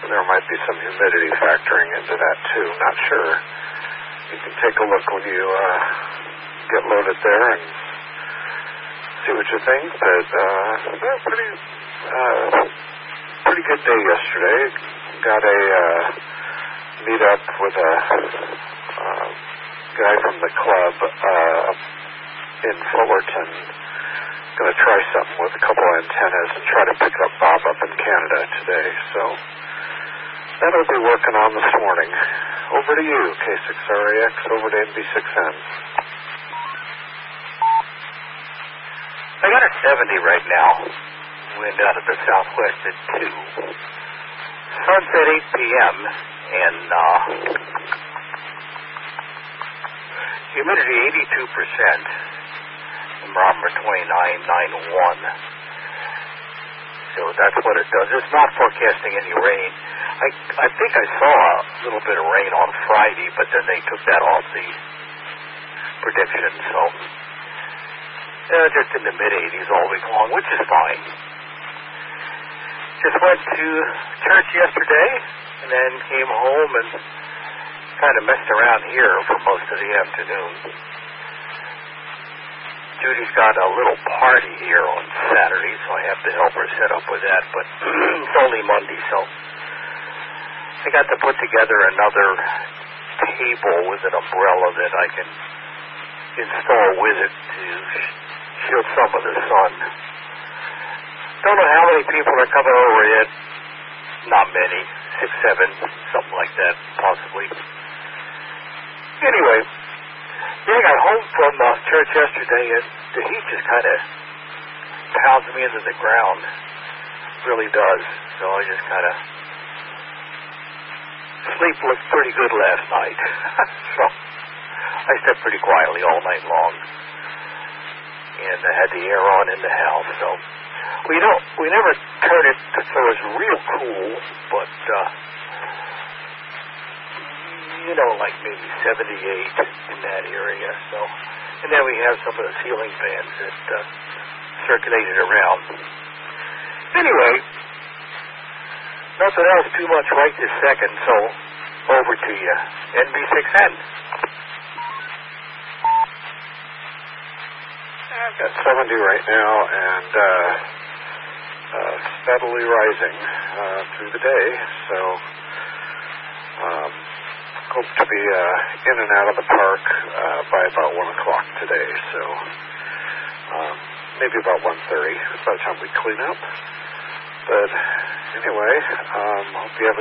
there might be some humidity factoring into that too. Not sure. You can take a look when you get loaded there and see what you think. But pretty good day yesterday. Got a meet up with a guy from the club in Fullerton. Going to try something with a couple of antennas and try to pick up Bob up in Canada today. So that'll be working on this morning. Over to you, K6RAX, over to NB6N. I got a 70 right now. Wind out of the southwest at 2. Sunset 8 p.m. and humidity 82%. Barometer 29.91. So that's what it does. It's not forecasting any rain. I think I saw a little bit of rain on Friday, but then they took that off the prediction. So just in the mid-80s all week long, which is fine. Just went to church yesterday and then came home and kind of messed around here for most of the afternoon. Judy's got a little party here on Saturday, so I have to help her set up with that, but it's only Monday, so I got to put together another table with an umbrella that I can install with it to shield some of the sun. Don't know how many people are coming over yet. Not many. 6, 7, something like that, possibly. Anyway, I got home from church yesterday, and the heat just kind of pounds me into the ground. Really does. So I just kind of... Sleep looked pretty good last night. So I slept pretty quietly all night long. And I had the air on in the house, so... We never turn it so it's real cool, but, like maybe 78 in that area, so. And then we have some of the ceiling fans that circulated around. Anyway, nothing else too much right this second, so over to you. NB6N. I've got 70 right now, and steadily rising through the day, so hope to be in and out of the park by about 1 o'clock today, so maybe about 1:30 by the time we clean up. But anyway, hope you have a